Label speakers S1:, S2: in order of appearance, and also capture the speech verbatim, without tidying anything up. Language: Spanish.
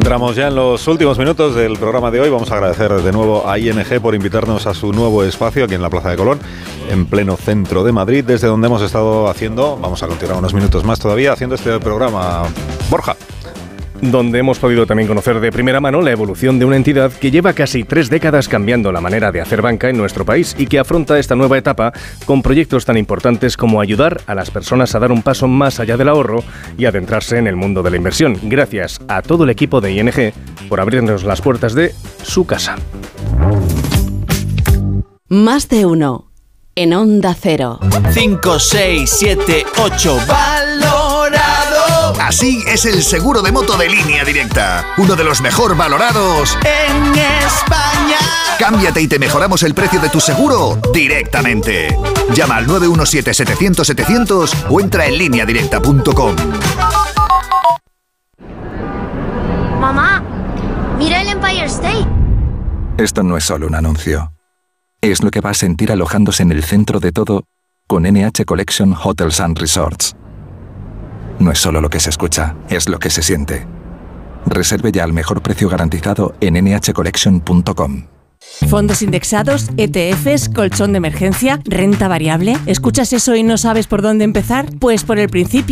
S1: Entramos ya en los últimos minutos del programa de hoy. Vamos a agradecer de nuevo a I N G por invitarnos a su nuevo espacio aquí en la Plaza de Colón, en pleno centro de Madrid, desde donde hemos estado haciendo, vamos a continuar unos minutos más todavía, haciendo este programa. Borja.
S2: Donde hemos podido también conocer de primera mano la evolución de una entidad que lleva casi tres décadas cambiando la manera de hacer banca en nuestro país y que afronta esta nueva etapa con proyectos tan importantes como ayudar a las personas a dar un paso más allá del ahorro y adentrarse en el mundo de la inversión. Gracias a todo el equipo de I N G por abrirnos las puertas de su casa.
S3: Más de uno en Onda Cero.
S4: cinco, seis, siete, ocho. ¡Valorado!
S5: Así es el seguro de moto de Línea Directa. Uno de los mejor valorados
S4: en España.
S5: Cámbiate y te mejoramos el precio de tu seguro directamente. Llama al nueve uno siete, setecientos, setecientos o entra en línea directa punto com.
S6: Mamá, mira el Empire State.
S7: Esto no es solo un anuncio. Es lo que va a sentir alojándose en el centro de todo con N H Collection Hotels and Resorts. No es solo lo que se escucha, es lo que se siente. Reserve ya al mejor precio garantizado en ene hache collection punto com.
S8: Fondos indexados, E T Fs, colchón de emergencia, renta variable. ¿Escuchas eso y no sabes por dónde empezar? Pues por el principio.